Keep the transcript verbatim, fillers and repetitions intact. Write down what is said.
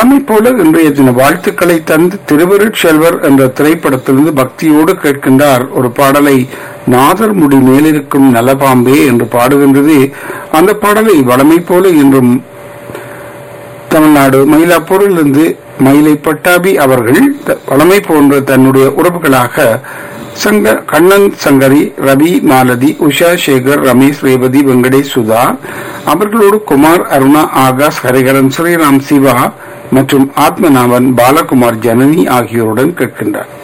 வளமை போல இன்றைய தின வாழ்த்துக்களை தந்து திருவருட்செல்வர் என்ற திரைப்படத்திலிருந்து பக்தியோடு கேட்கின்றார் ஒரு பாடலை. நாதர் முடி மேலிருக்கும் நலபாம்பே என்று பாடுகின்றது. அந்த பாடலை வளமை போல இன்றும் தமிழ்நாடு மயிலாப்பூரிலிருந்து மயிலை பட்டாபி அவர்கள் வளமை போன்ற தன்னுடைய உறவுகளாக சங்க கண்ணன் சங்கரி, ரவி, மாலதி, உஷா, சேகர், ரமேஷ், ரேவதி, வெங்கடேஷ், சுதா அவர்களோடு குமார், அருணா, ஆகாஷ், ஹரிகரன், ஸ்ரீராம், சிவா மற்றும் ஆத்மநாபன், பாலகுமார், ஜனனி ஆகியோருடன் கேட்கின்றார்.